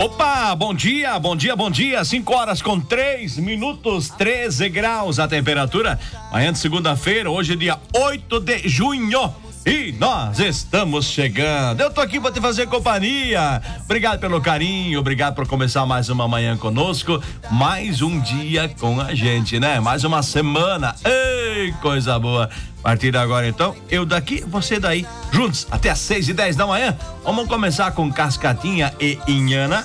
Opa, bom dia, bom dia, bom dia. 5h com 3 minutos, 13 graus a temperatura. Manhã de segunda-feira, hoje é dia 8 de junho. E nós estamos chegando. Eu tô aqui pra te fazer companhia. Obrigado pelo carinho, obrigado por começar mais uma manhã conosco. Mais um dia com a gente, né? Mais uma semana. Ei, coisa boa. A partir de agora, então, eu daqui, você daí, juntos, até às 6h10 da manhã. Vamos começar com Cascatinha e Inhana.